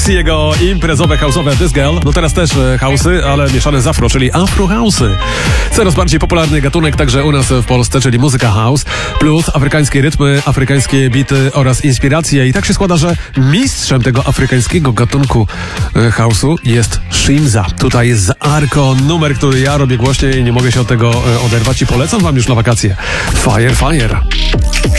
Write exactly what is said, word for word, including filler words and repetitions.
Jego imprezowe, house'owe This Girl, no teraz też house'y, ale mieszane z afro, czyli afro house'y. Coraz bardziej popularny gatunek także u nas w Polsce, czyli muzyka house, plus afrykańskie rytmy, afrykańskie bity oraz inspiracje. I tak się składa, że mistrzem tego afrykańskiego gatunku house'u jest Shimza. Tutaj jest z Arko numer, który ja robię głośniej i nie mogę się od tego oderwać i polecam wam już na wakacje. Fire, fire.